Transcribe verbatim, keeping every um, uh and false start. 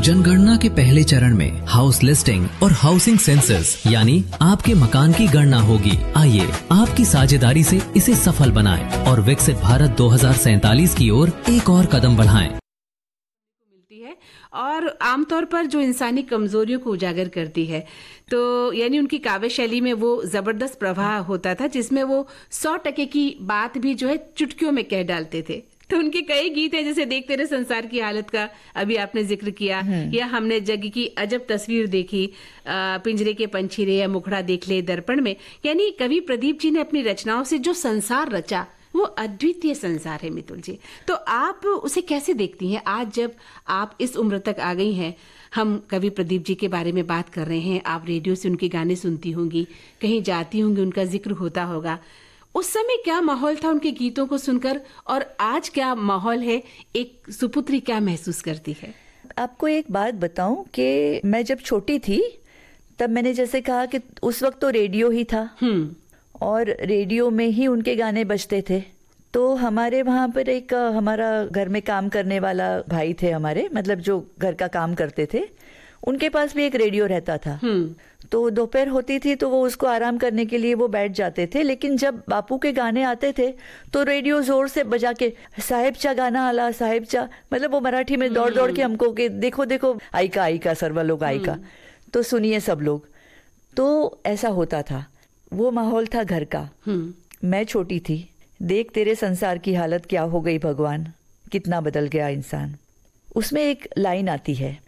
जनगणना के पहले चरण में हाउस लिस्टिंग और हाउसिंग सेंसस यानी आपके मकान की गणना होगी। आइए आपकी साझेदारी से इसे सफल बनाएं और विकसित भारत दो हज़ार सैंतालीस की ओर एक और कदम बढ़ाएं। मिलती है और आमतौर पर जो इंसानी कमजोरियों को उजागर करती है, तो यानी उनकी काव्य शैली में वो जबरदस्त प्रवाह होता था जिसमें वो सौ टके की बात भी जो है चुटकियों में कह डालते थे। तो उनके कई गीत हैं, जैसे देख तेरे संसार की हालत का अभी आपने जिक्र किया, या हमने जग की अजब तस्वीर देखी, पिंजरे के पंछी रे या मुखड़ा देख ले दर्पण में। यानी कवि प्रदीप जी ने अपनी रचनाओं से जो संसार रचा वो अद्वितीय संसार है मितुल जी। तो आप उसे कैसे देखती हैं आज जब आप इस उम्र तक आ गई हैं? हम कवि प्रदीप जी के बारे में बात कर रहे हैं, आप रेडियो से उनके गाने सुनती होंगी, कहीं जाती होंगी, उनका जिक्र होता होगा। उस समय क्या माहौल था उनके गीतों को सुनकर, और आज क्या माहौल है? एक सुपुत्री क्या महसूस करती है? आपको एक बात बताऊं कि मैं जब छोटी थी तब मैंने जैसे कहा कि उस वक्त तो रेडियो ही था और रेडियो में ही उनके गाने बजते थे। तो हमारे वहाँ पर एक हमारा घर में काम करने वाला भाई थे हमारे, मतलब जो घर का काम करते थे, उनके पास भी एक रेडियो रहता था। तो दोपहर होती थी तो वो उसको आराम करने के लिए वो बैठ जाते थे, लेकिन जब बापू के गाने आते थे तो रेडियो जोर से बजा के साहेब चा गाना आला साहेब चा, मतलब वो मराठी में दौड़ दौड़ के हमको कि देखो देखो आइका आइका सर्व लोग आइका, तो सुनिए सब लोग। तो ऐसा होता था, वो माहौल था घर का। मैं छोटी थी। देख तेरे संसार की हालत क्या हो गई भगवान, कितना बदल गया इंसान। उसमें एक लाइन आती है,